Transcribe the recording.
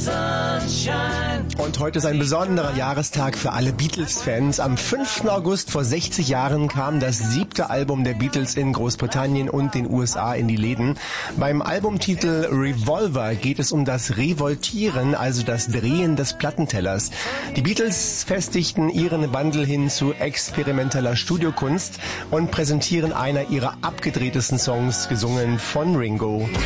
Und heute ist ein besonderer Jahrestag für alle Beatles-Fans. Am 5. August vor 60 Jahren kam das 7. Album der Beatles in Großbritannien und den USA in die Läden. Beim Albumtitel Revolver geht es um das Revoltieren, also das Drehen des Plattentellers. Die Beatles festigten ihren Wandel hin zu experimenteller Studiokunst und präsentieren einer ihrer abgedrehtesten Songs, gesungen von Ringo.